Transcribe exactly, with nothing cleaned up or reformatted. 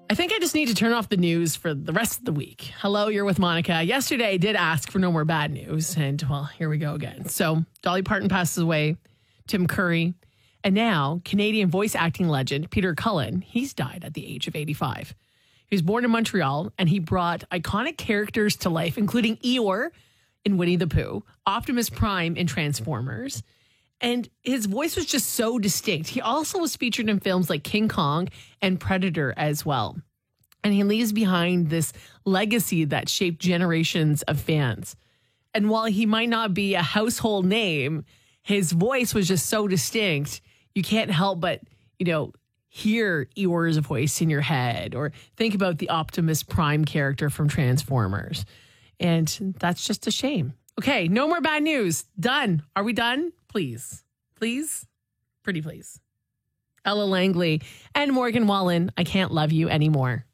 I think I just need to turn off the news for the rest of the week. Hello, you're with Monica. Yesterday I did ask for no more bad news, and well, here we go again. So Dolly Parton passes away, Tim Curry, and now Canadian voice acting legend Peter Cullen, he's died at the age of eighty-five. He was born in Montreal, and he brought iconic characters to life, including Eeyore in Winnie the Pooh, Optimus Prime in Transformers, and his voice was just so distinct. He also was featured in films like King Kong and Predator as well. And he leaves behind this legacy that shaped generations of fans. And while he might not be a household name, his voice was just so distinct. You can't help but, you know, hear Eeyore's voice in your head or think about the Optimus Prime character from Transformers. And that's just a shame. Okay, no more bad news. Done. Are we done? Please. Please? Pretty please. Ella Langley and Morgan Wallen, I Can't Love You Anymore.